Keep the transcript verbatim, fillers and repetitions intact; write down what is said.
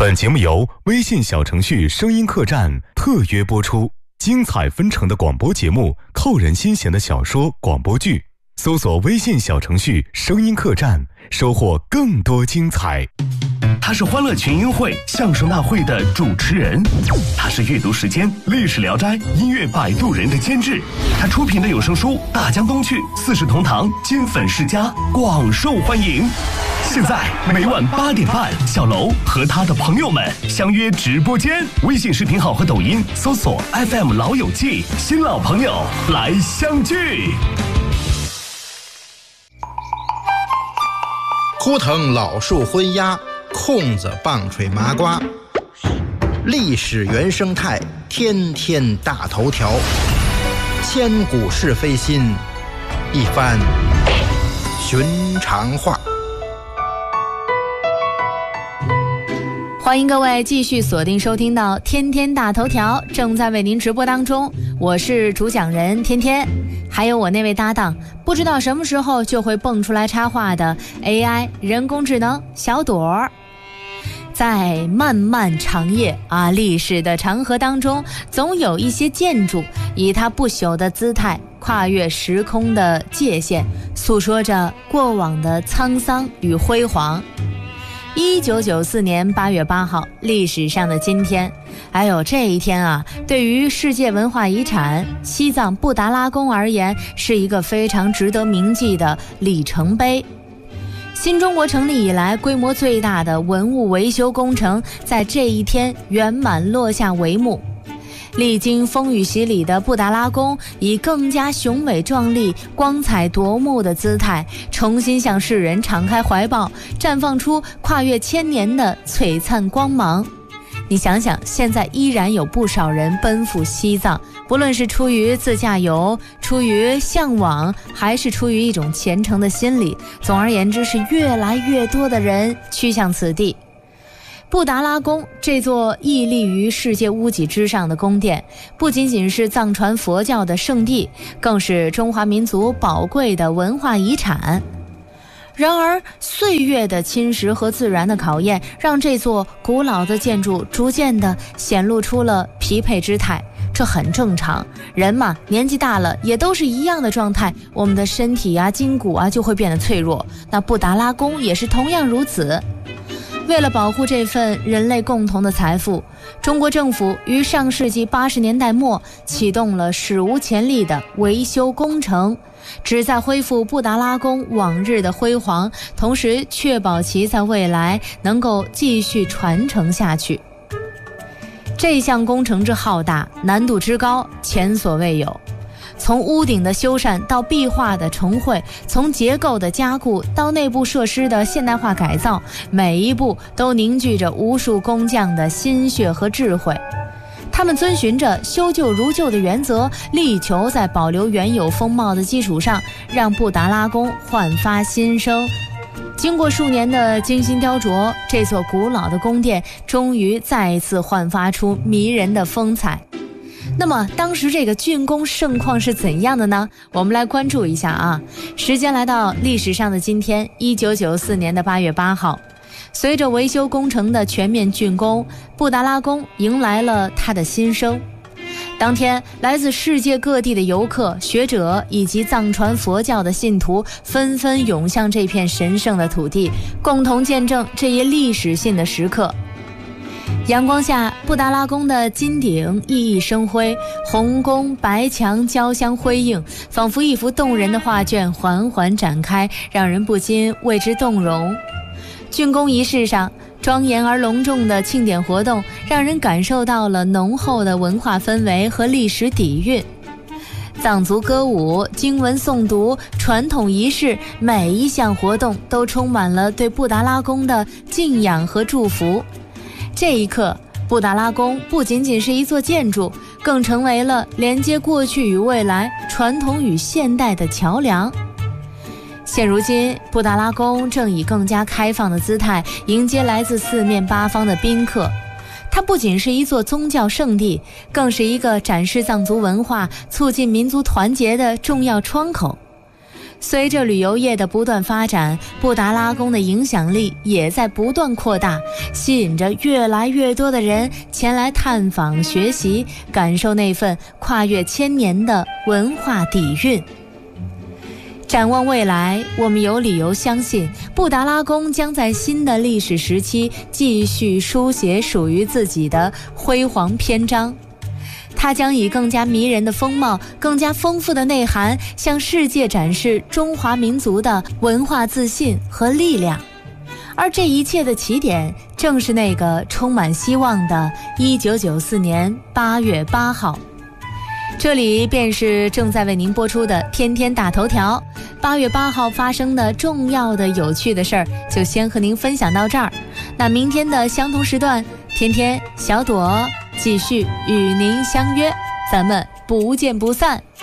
本节目由微信小程序声音客栈特约播出，精彩纷呈的广播节目，扣人心弦的小说广播剧，搜索微信小程序声音客栈，收获更多精彩。 他是欢乐群英会相声大会的主持人，他是阅读时间历史聊斋音乐摆渡人的监制，他出品的有声书《大江东去》四世同堂金粉世家广受欢迎。现在每晚八点半，小楼和他的朋友们相约直播间，微信视频号和抖音搜索 F M 老友记，新老朋友来相聚。 枯藤老树昏鸦，空子棒槌麻瓜，历史原生态，天天大头条，千古是非心，一番寻常话。 欢迎各位继续锁定收听到天天大头条，正在为您直播当中，我是主讲人天天，还有我那位搭档，不知道什么时候就会蹦出来插话的 A I 人工智能小朵儿。在漫漫长夜啊，历史的长河当中，总有一些建筑以它不朽的姿态跨越时空的界限，诉说着过往的沧桑与辉煌。一九九四年八月八号，历史上的今天，还有这一天啊，对于世界文化遗产西藏布达拉宫而言，是一个非常值得铭记的里程碑。新中国成立以来规模最大的文物维修工程在这一天圆满落下帷幕。历经风雨洗礼的布达拉宫以更加雄伟壮丽、光彩夺目的姿态，重新向世人敞开怀抱，绽放出跨越千年的璀璨光芒。你想想，现在依然有不少人奔赴西藏，不论是出于自驾游、出于向往，还是出于一种虔诚的心理，总而言之是越来越多的人趋向此地。布达拉宫这座屹立于世界屋脊之上的宫殿，不仅仅是藏传佛教的圣地，更是中华民族宝贵的文化遗产。然而岁月的侵蚀和自然的考验，让这座古老的建筑逐渐地显露出了疲惫之态，这很正常，人嘛，年纪大了也都是一样的状态，我们的身体啊、筋骨啊就会变得脆弱，那布达拉宫也是同样如此。为了保护这份人类共同的财富，中国政府于上世纪八十年代末启动了史无前例的维修工程，旨在恢复布达拉宫往日的辉煌，同时确保其在未来能够继续传承下去。这项工程之浩大，难度之高，前所未有。从屋顶的修缮到壁画的重绘，从结构的加固到内部设施的现代化改造，每一步都凝聚着无数工匠的心血和智慧。他们遵循着修旧如旧的原则，力求在保留原有风貌的基础上，让布达拉宫焕发新生。经过数年的精心雕琢，这座古老的宫殿终于再一次焕发出迷人的风采。那么当时这个竣工盛况是怎样的呢？我们来关注一下啊。时间来到历史上的今天，一九九四年的八月八号，随着维修工程的全面竣工，布达拉宫迎来了它的新生。当天，来自世界各地的游客、学者以及藏传佛教的信徒纷纷涌向这片神圣的土地，共同见证这一历史性的时刻。阳光下，布达拉宫的金顶熠熠生辉，红宫白墙交相辉映，仿佛一幅动人的画卷缓缓展开，让人不禁为之动容。竣工仪式上，庄严而隆重的庆典活动让人感受到了浓厚的文化氛围和历史底蕴。藏族歌舞、经文诵读、传统仪式，每一项活动都充满了对布达拉宫的敬仰和祝福。这一刻，布达拉宫不仅仅是一座建筑，更成为了连接过去与未来、传统与现代的桥梁。现如今，布达拉宫正以更加开放的姿态迎接来自四面八方的宾客。它不仅是一座宗教圣地，更是一个展示藏族文化、促进民族团结的重要窗口。 随着旅游业的不断发展，布达拉宫的影响力也在不断扩大，吸引着越来越多的人前来探访学习，感受那份跨越千年的文化底蕴。展望未来，我们有理由相信布达拉宫将在新的历史时期继续书写属于自己的辉煌篇章。它将以更加迷人的风貌，更加丰富的内涵，向世界展示中华民族的文化自信和力量。而这一切的起点，正是那个充满希望的一九九四年八月八号。这里便是正在为您播出的天天大头条。八月八号发生的重要的有趣的事儿，就先和您分享到这儿。那明天的相同时段，天天小朵继续与您相约，咱们不见不散。